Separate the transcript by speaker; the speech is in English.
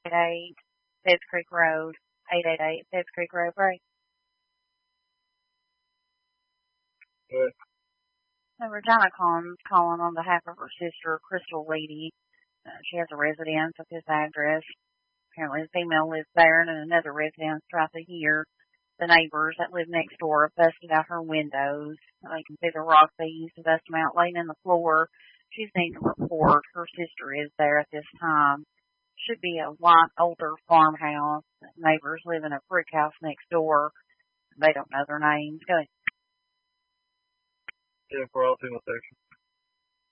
Speaker 1: 888 Feds Creek Road, 888 Feds Creek Road, right?
Speaker 2: Good.
Speaker 1: So Regina Collins calling on behalf of her sister, Crystal Leedy. She has a residence at this address. Apparently the female lives there, and in another residence throughout the year. The neighbors that live next door have busted out her windows. They can see the rocks they used to bust them out laying in the floor. She's needing to report. Her sister is there at this time. Should be a white, older farmhouse. Neighbors live in a brick house next door. They don't know their names. Go ahead.
Speaker 2: Yeah, for all female section.